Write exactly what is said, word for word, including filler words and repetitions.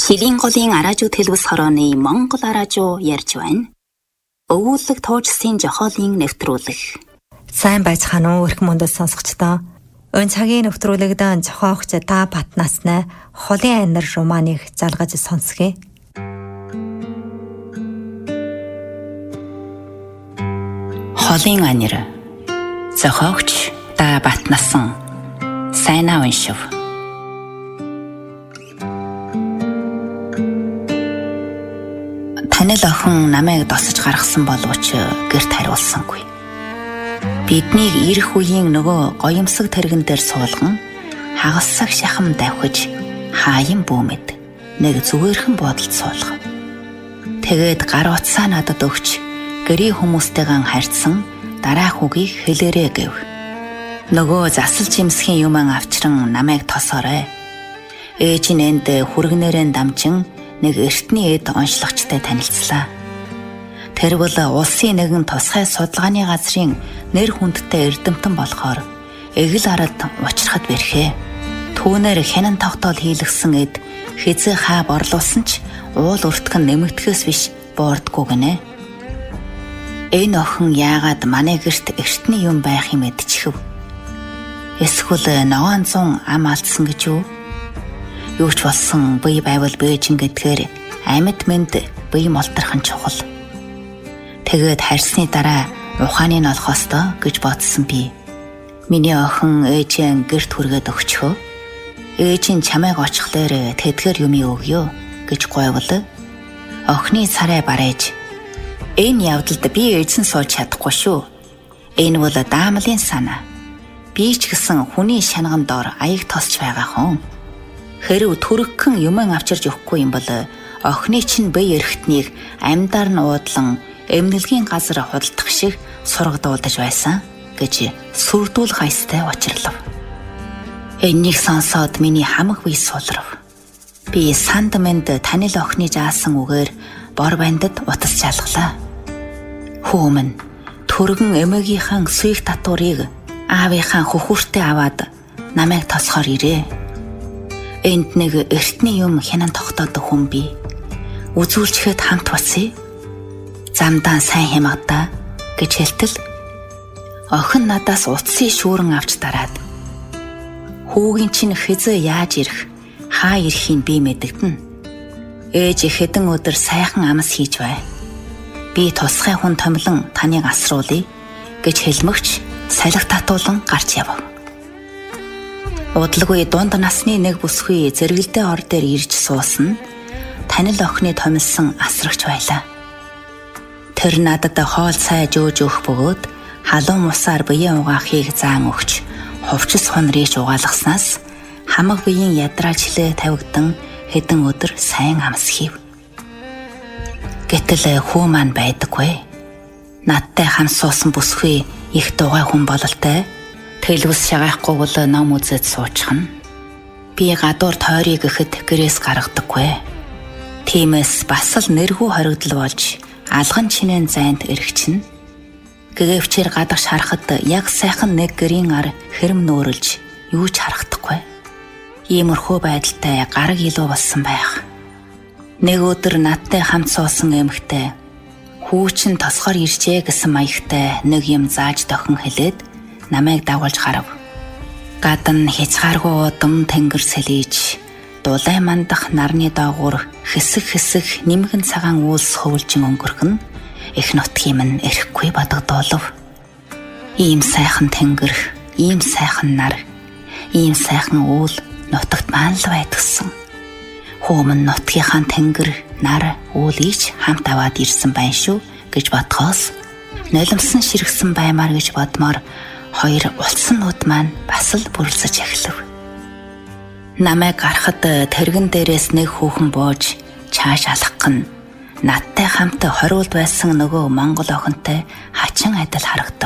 Шилийн голын араажуу төлөвс хорооны Монгол араажуу ярьж байна. Өвүүлэг туужсын жохоолын нэвтрүүлэг. Сайн байцгаана уу өрх мөндөд сонсогчдоо. Өн цагийн нэвтрүүлэгдэн зохиогч та Батнаснаа холын анир романыг залгаж сонсгоё. Холын анир. Зохиогч та Батнасан. Сайнаа уншив. Танил охин намайг досож гаргасан боловч гэрт хариулсангүй. Биднийг ирэх үеийн нөгөө гоёмсог тэрэгэн дээр суулган хагалсаг шахам давхиж хааян бүүмэд нэг зүгээрхэн бодолд суулгав. Тэгээд гар утсаа надад өгч гэрийн хүмүүстэйгэн харьцсан дараах үгийг хэлээрэй гэв. Нөгөө засал жимсхийн юман авчран намайг тосоорой. Ээж нь энд хүргнээрэн дамжин нэг эртний эд онцлогчтой танилцлаа. Тэр бол улсын нэгэн тусгай судалгааны газрын нэр хүндтэй эрдэмтэн болохоор эгэл арад учрахад бэрхээ. Түүнээр хянан тогтоол хийлгсэн эд хизээ хаа борлуулсан ч уул өртгөн нэмэгдэхээс биш боордгүй гинэ. Энэ охин яагаад манай гэрт эртний юм байх юм мэдчихв? Эсвэл ногоон зун ам алдсан гэж юу? Юу ч болсон бие байвал бэжин гэдгээр амьд мэнд бие молторхон чухал. Тэгээд харьсны дараа ухааны нь олох ёстой гэж бодсон би. Миний охин ээжийн гэрт хүргээд өгчхөө. Ээж нь чамайг очихлоор тэдгээр юм өгье гэж гойвол охины царай барайж энэ явдалд би ээжсэн сууж чадахгүй шүү. Энэ бол даамлын санаа. Би ч гэсэн хүний шанаган доор аяг тосч байгаа хон. Хэрв төрөгхөн юман авчирж өгөхгүй юм бол охины чинь бие эрхтнийг амьдаар нь уудлан эмнэлгийн газар худалдах шиг сургадуулж байсан гэж сүрдүүл хайстай учрлав. Энийг сонсоод миний хамаг бие сулрав. Би санд мэнд танил охины жаасан үгээр бор бандад утас жалглаа. Хүүмэн төргөн эмээгийнхэн сүйх татварыг аавынхаа хөхүртээ аваад намайг тосохоор ирээ. Энд нэг эртний юм хянан тогтоодог хүн би. Үзүүлчихэд хамт бацъя. Замдаа сайн хямгадаа гэж хэлтэл охин надаас утсын шүүрэн авч дараад хүүгийн чинь хизээ яаж ирэх, хаа ирэхийг би мэдэгдэн. Ээж хэдэн өдөр сайхан амс хийж бай. Би тусгай хүн томлон таныг асруулъя гэж хэлмэгч салхи татуулан гарч явав. Удалгүй дунд насны нэг бүсгүй зэрэгэлдээ ор дээр ирж суусан танил охины томилсон асрагч байлаа. Тэр надад хоол цай жөөж өгөх бөгөөд халуун усаар биеийн угаахыг заан өгч хувцас хон рийж угаалгаснаас хамаг биеийн ядраалчлээ тавигдан хэдэн өдөр сайн амс хийв. Гэтэл хүү маань байдаггүй. Надтай хам суусан бүсгүй их дугай хүн бололтой. Тэлвэс шагахгүй бол ном үзэж суучхан. Би гадуур тойрыг гэхэд гэрээс гаргадаггүй. Тиймээс бас л нэрхүү хоригдол болж алган чинэн зайд эргэчин. Гэгэвчээр гадагш харахад яг сайхан нэг гэрийн ар хэрэм нөөрөлж юу ч харагдахгүй. Иймэрхүү байдалтай гараг илүү болсон байх. Нэг өдөр надтай хамт суусан эмэгтэй хүүчин тосгоор иржээ гэсэн маягтай нэг юм зааж дохин хэлээд намайг дагуулж гарав. Гадна хязгааргүй удам тэнгэр сэлэж, дулай мандах нарны доогуур хэсэг хэсэг нэмгэн цагаан үүлс хөвөлжин өнгөрөх нь их нутгийн минь эрэхгүй бодогдуулав. Ийм сайхан тэнгэр, ийм сайхан нар, ийм сайхан үйл нутагт маань л байдгсан. Хүүмэн нутгийнхаа тэнгэр, нар, үүлийг хамт аваад ирсэн байна шүү гэж бодхоос нулимсан ширгсэн баймаар гэж бодмоор хоёр улсын нууд маань бас л бүрлцэж эхлэв. Намайг гарахад тэрэгэн дээрээс нэг хүүхэн бууж чааш алхах нь надтай хамт хориулд байсан нөгөө монгол охинтой хачин адил харагдав.